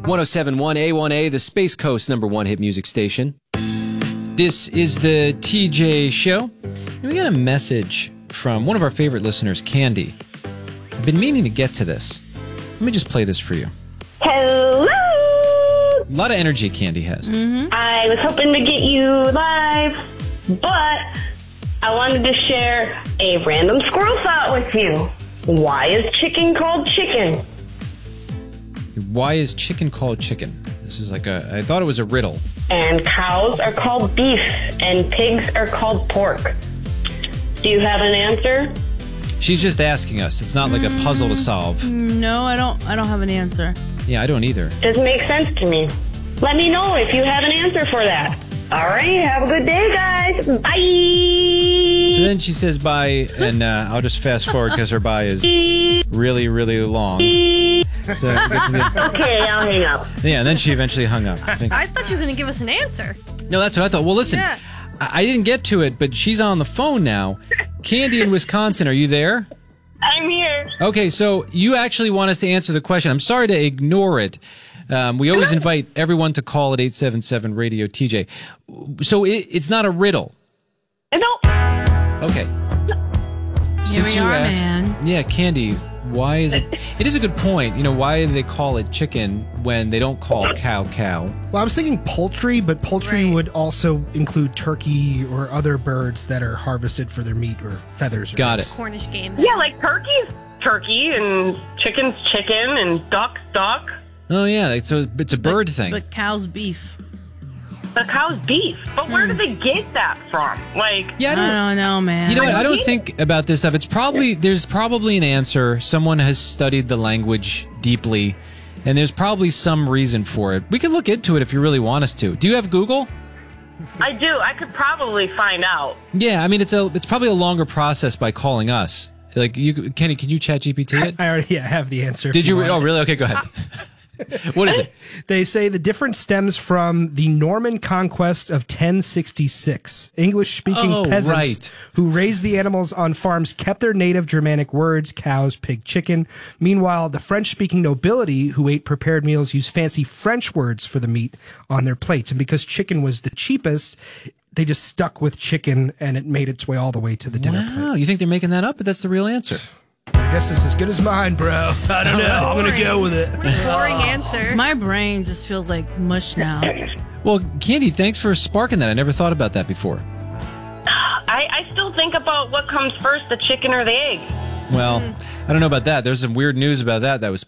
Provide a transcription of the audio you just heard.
1071 A1A, the Space Coast #1 hit music station. This is the TJ Show. And we got a message from one of our favorite listeners, Candy. I've been meaning to get to this. Let me just play this for you. Hello! A lot of energy Candy has. I was hoping to get you live, but I wanted to share a random squirrel thought with you. Why is chicken called chicken? Why is chicken called chicken? This is like I thought it was a riddle. And cows are called beef, and pigs are called pork. Do you have an answer? She's just asking us. It's not like a puzzle to solve. No, I don't have an answer. Yeah, I don't either. Doesn't make sense to me. Let me know if you have an answer for that. All right, have a good day, guys. Bye! So then she says bye, and I'll just fast forward because her bye is really, really long. So we get to the, Okay, I'll hang up. yeah, and then she eventually hung up. I think. I thought she was going to give us an answer. No, that's what I thought. Well, listen, Yeah. I didn't get to it, but she's on the phone now. Candy in Wisconsin, are you there? I'm here. Okay, so you actually want us to answer the question. I'm sorry to ignore it. We always invite everyone to call at 877-RADIO-TJ. So it's not a riddle. No. Okay. Here we are, man. Yeah, Candy, why is it... It is a good point. You know, why do they call it chicken when they don't call cow? Well, I was thinking poultry, but poultry Right. would also include turkey or other birds that are harvested for their meat or feathers. Or Got eggs. it. Cornish game. Yeah, like turkey's turkey, and chicken's chicken, and duck's duck. Oh, yeah, so it's a bird thing. But cow's beef. The cow's beef. But where did they get that from? Like, Yeah, I don't know, man. You know what? I don't think about this stuff. There's probably an answer. Someone has studied the language deeply, and there's probably some reason for it. We can look into it if you really want us to. Do you have Google? I do. I could probably find out. Yeah, I mean it's probably a longer process by calling us. Like Kenny, can you chat GPT it? I already have the answer. Did you? want Oh, it. really? Okay, go ahead. What is it? They say the difference stems from the Norman conquest of 1066. English-speaking Oh, peasants right. who raised the animals on farms kept their native Germanic words, cows, pig, chicken. Meanwhile, the French-speaking nobility who ate prepared meals used fancy French words for the meat on their plates. And because chicken was the cheapest, they just stuck with chicken, and it made its way all the way to the dinner plate. Wow, you think they're making that up? But that's the real answer. I guess it's as good as mine, bro. I don't know. I'm going to go with it. Boring answer. My brain just feels like mush now. Well, Candy, thanks for sparking that. I never thought about that before. I still think about what comes first, the chicken or the egg. Well, I don't know about that. There's some weird news about that was